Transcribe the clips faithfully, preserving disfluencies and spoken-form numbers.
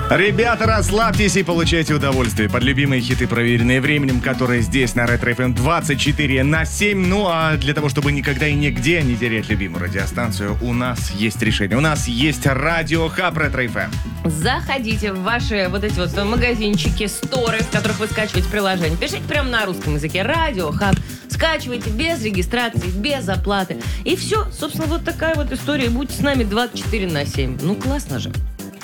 Ребята, расслабьтесь и получайте удовольствие под любимые хиты, проверенные временем, которые здесь на Ретро эф эм двадцать четыре на семь. Ну а для того, чтобы никогда и нигде не терять любимую радиостанцию, у нас есть решение. У нас есть Радио Хаб Ретро эф эм. Заходите в ваши вот эти вот магазинчики, сторы, в которых вы скачиваете приложение. Пишите прямо на русском языке Радио Хаб. Скачивайте без регистрации, без оплаты. И все, собственно, вот такая вот история. Будьте с нами двадцать четыре на семь. Ну, классно же.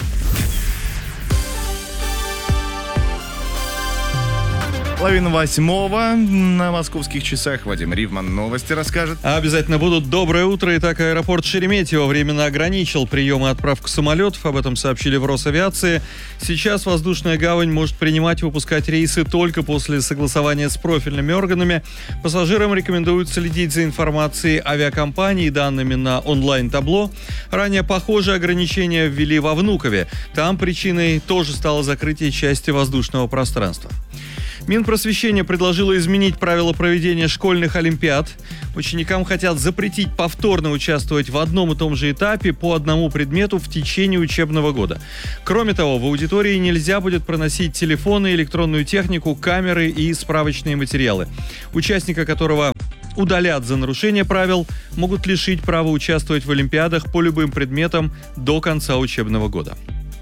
Половина восьмого на московских часах. Вадим Ривман новости расскажет. Обязательно будут. Доброе утро. Итак, аэропорт Шереметьево временно ограничил прием и отправку самолетов. Об этом сообщили в Росавиации. Сейчас воздушная гавань может принимать и выпускать рейсы только после согласования с профильными органами. Пассажирам рекомендуют следить за информацией авиакомпании и данными на онлайн-табло. Ранее похожие ограничения ввели во Внукове. Там причиной тоже стало закрытие части воздушного пространства. Минпросвещение предложило изменить правила проведения школьных олимпиад. Ученикам хотят запретить повторно участвовать в одном и том же этапе по одному предмету в течение учебного года. Кроме того, в аудитории нельзя будет проносить телефоны, электронную технику, камеры и справочные материалы. Участника, которого удалят за нарушение правил, могут лишить права участвовать в олимпиадах по любым предметам до конца учебного года.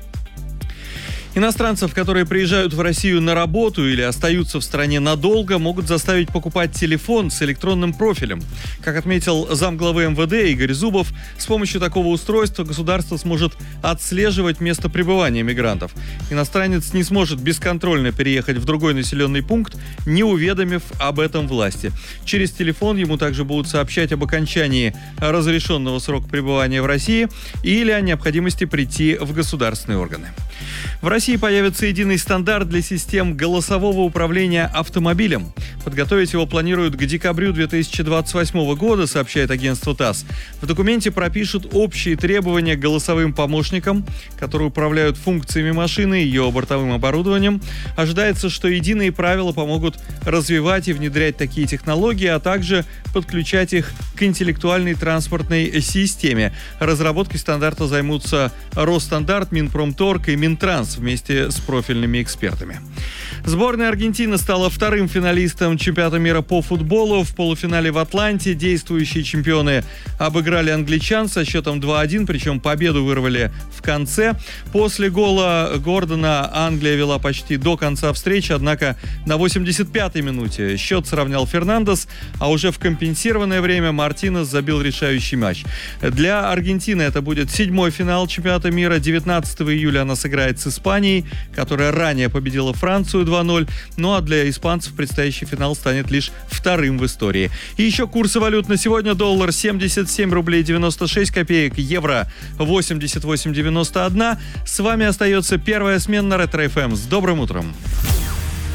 Иностранцев, которые приезжают в Россию на работу или остаются в стране надолго, могут заставить покупать телефон с электронным профилем. Как отметил замглавы эм вэ дэ Игорь Зубов, с помощью такого устройства государство сможет отслеживать место пребывания мигрантов. Иностранец не сможет бесконтрольно переехать в другой населенный пункт, не уведомив об этом власти. Через телефон ему также будут сообщать об окончании разрешенного срока пребывания в России или о необходимости прийти в государственные органы. В России появится единый стандарт для систем голосового управления автомобилем. Подготовить его планируют к декабрю две тысячи двадцать восьмого года, сообщает агентство ТАСС. В документе пропишут общие требования к голосовым помощникам, которые управляют функциями машины и ее бортовым оборудованием. Ожидается, что единые правила помогут развивать и внедрять такие технологии, а также подключать их к интеллектуальной транспортной системе. Разработкой стандарта займутся Росстандарт, Минпромторг и Минтранс вместе с профильными экспертами. Сборная Аргентины стала вторым финалистом чемпионата мира по футболу. В полуфинале в Атланте действующие чемпионы обыграли англичан со счетом два один, причем победу вырвали в конце. После гола Гордона Англия вела почти до конца встречи, однако на восемьдесят пятой минуте счет сравнял Фернандес, а уже в компенсированное время Мартинес забил решающий матч. Для Аргентины это будет седьмой финал чемпионата мира. девятнадцатого июля она сыграет с Испанией, которая ранее победила Францию два ноль. Ну а для испанцев предстоящий финал станет лишь вторым в истории. И еще курсы валют на сегодня. Доллар семьдесят семь рублей девяносто шесть копеек, евро восемьдесят восемь девяносто один. С вами остается первая смена на Ретро эф эм. С добрым утром!